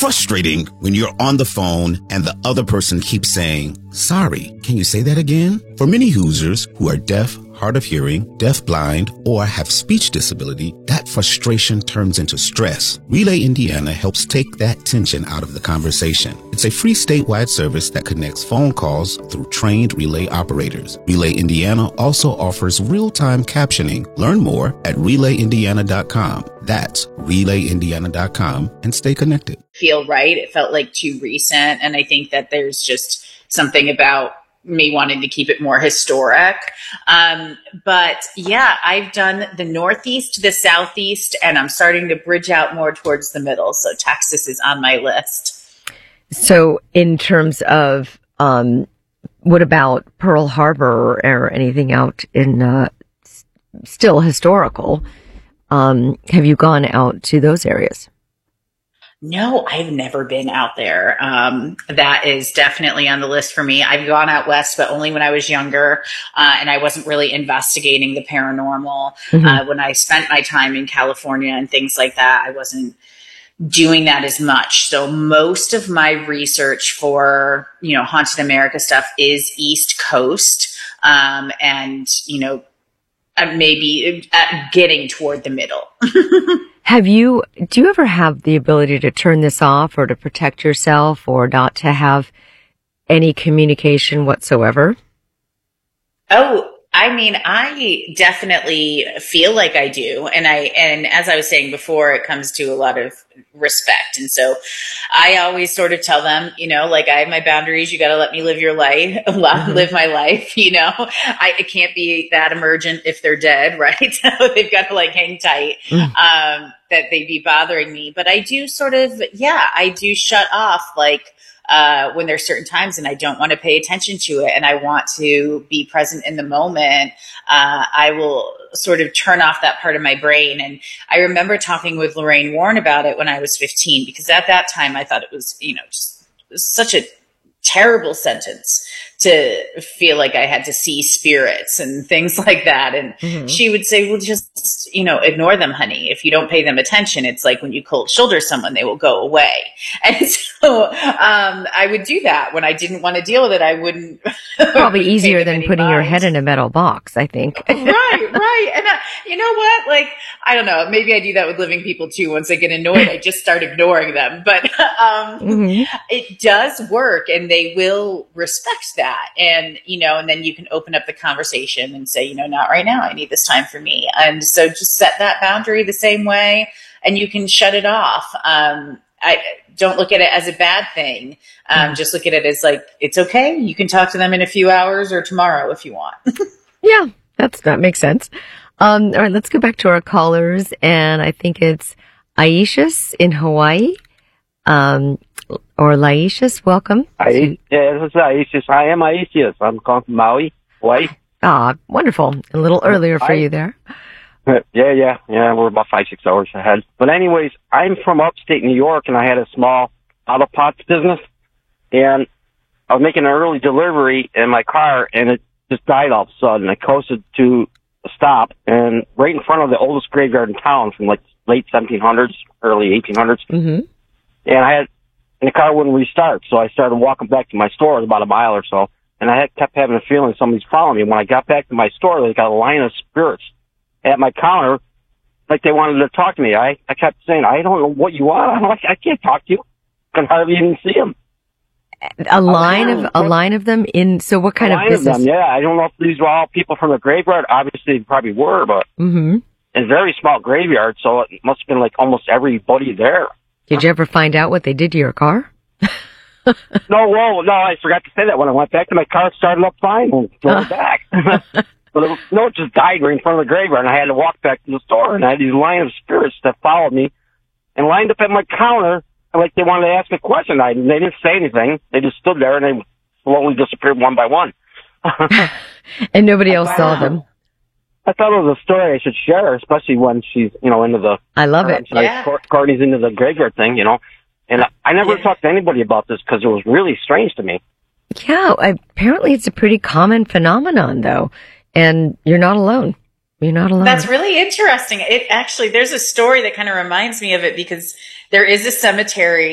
frustrating when you're on the phone and the other person keeps saying, "Sorry, can you say that again?" For many Hoosiers who are deaf, hard of hearing, deafblind, or have speech disability, that frustration turns into stress. Relay Indiana helps take that tension out of the conversation. It's a free statewide service that connects phone calls through trained relay operators. Relay Indiana also offers real-time captioning. Learn more at relayindiana.com. That's relayindiana.com, and stay connected. Feel right. It felt like too recent. And I think that there's just something about me wanting to keep it more historic. But yeah, I've done the Northeast, the Southeast, and I'm starting to bridge out more towards the middle. So Texas is on my list. So in terms of, what about Pearl Harbor or anything out in, still historical? Have you gone out to those areas? No, I've never been out there. That is definitely on the list for me. I've gone out west, but only when I was younger, and I wasn't really investigating the paranormal. When I spent my time in California and things like that, I wasn't doing that as much. So most of my research for, Haunted America stuff is East Coast, and, maybe getting toward the middle. Do you ever have the ability to turn this off or to protect yourself or not to have any communication whatsoever? Oh, I definitely feel like I do. And as I was saying before, it comes to a lot of respect. And so I always sort of tell them, I have my boundaries. You got to let me live your life, live my life. I can't be that emergent if they're dead, right? So they've got to hang tight, that they'd be bothering me. But I do I do shut off when there's certain times and I don't want to pay attention to it and I want to be present in the moment, I will sort of turn off that part of my brain. And I remember talking with Lorraine Warren about it when I was 15, because at that time I thought it was, just such a terrible sentence to feel like I had to see spirits and things like that. And she would say, well, just, ignore them, honey. If you don't pay them attention, it's like when you cold shoulder someone, they will go away. And so, I would do that when I didn't want to deal with it. I wouldn't. Probably easier than putting your head in a metal box, I think. Right. And you know what? I don't know. Maybe I do that with living people too. Once I get annoyed, I just start ignoring them. But, it does work and they will respect that. And, and then you can open up the conversation and say, not right now. I need this time for me. And so just set that boundary the same way and you can shut it off. I don't look at it as a bad thing. Just look at it as it's okay. You can talk to them in a few hours or tomorrow if you want. Yeah, that makes sense. All right, let's go back to our callers. And I think it's Aishas in Hawaii. Or Laishas, welcome. This is Aishas. I am Aishas. I'm calling from Maui, Hawaii. Wonderful. A little earlier for you there. Yeah. We're about 5-6 hours ahead. But anyways, I'm from upstate New York, and I had a small auto parts business, and I was making an early delivery in my car, and it just died all of a sudden. I coasted to a stop, and right in front of the oldest graveyard in town from late 1700s, early 1800s. And the car wouldn't restart, so I started walking back to my store. It was about a mile or so, and I kept having a feeling somebody's following me. When I got back to my store, they got a line of spirits at my counter, they wanted to talk to me. I kept saying, I don't know what you want. I'm like, I can't talk to you. I can hardly even see them. A line of them in. So what kind of business? Of them, yeah, I don't know if these were all people from the graveyard. Obviously, they probably were, but it's a very small graveyard, so it must have been almost everybody there. Did you ever find out what they did to your car? No, I forgot to say that. When I went back to my car, it started up fine and drove back. But it just died right in front of the graveyard, and I had to walk back to the store, and I had these line of spirits that followed me and lined up at my counter, and they wanted to ask a question. They didn't say anything. They just stood there, and they slowly disappeared one by one. And nobody else saw them. I thought it was a story I should share, especially when she's, into the... I love it. Courtney's into the graveyard thing, And I never talked to anybody about this because it was really strange to me. Yeah, apparently it's a pretty common phenomenon, though. And you're not alone. You're not alone. That's really interesting. There's a story that kind of reminds me of it because there is a cemetery